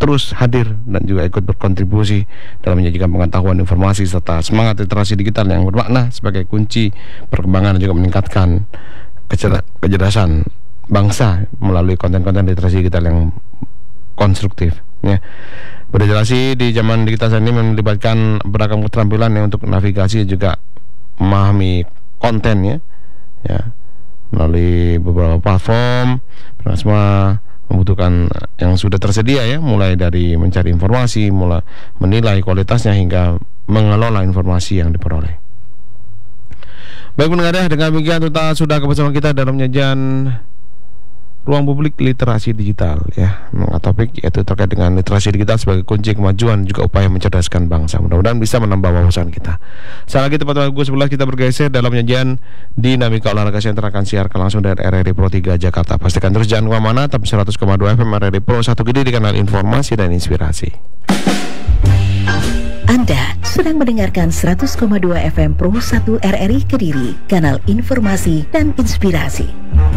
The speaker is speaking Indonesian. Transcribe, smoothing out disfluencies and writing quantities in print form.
terus hadir dan juga ikut berkontribusi dalam menyajikan pengetahuan, informasi, serta semangat literasi digital yang bermakna sebagai kunci perkembangan dan juga meningkatkan kecerdasan bangsa melalui konten-konten literasi digital yang konstruktif, ya. Berliterasi di zaman digital saat ini melibatkan beragam keterampilan ya, untuk navigasi juga memahami konten, ya melalui beberapa platform. Semua membutuhkan yang sudah tersedia, ya, mulai dari mencari informasi, mulai menilai kualitasnya hingga mengelola informasi yang diperoleh. Baik pendengar, dengan demikian kita sudah bersama kita dalam penyajian Ruang Publik Literasi Digital, ya, mengangkat topik yaitu terkait dengan literasi digital sebagai kunci kemajuan juga upaya mencerdaskan bangsa. Mudah-mudahan bisa menambah wawasan kita. Saat lagi tepat pukul 11 kita bergeser dalam penyajian Dinamika Olahraga Center akan siarkan langsung dari RRI Pro 3 Jakarta. Pastikan terus jangan kemana-mana, tapi 100,2 FM RRI Pro 1 Kediri di kanal informasi dan inspirasi. Anda sedang mendengarkan 100,2 FM Pro 1 RRI Kediri, kanal informasi dan inspirasi.